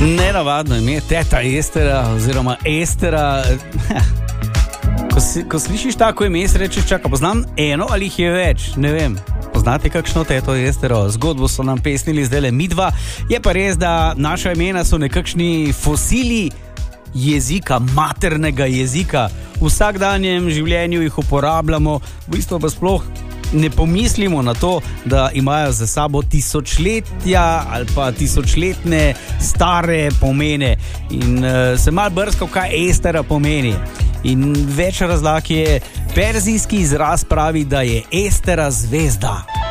Nenavadno ime, teta Estera oziroma Estera. Ko slišiš tako ime, si rečeš, čaka, poznam eno ali jih je več, ne vem. Poznate kakšno teto Estero? Zgodbo so nam pesnili zdajle midva. Je pa res, da naša imena so nekakšni fosili jezika, maternega jezika. V vsakdanjem življenju jih uporabljamo, v bistvu pa sploh ne pomislimo na to, da imajo za sabo tisočletja ali pa tisočletne stare pomene. In se malo brskal, kaj Estera pomeni. In več razlag je, perzijski izraz pravi, da je Estera zvezda.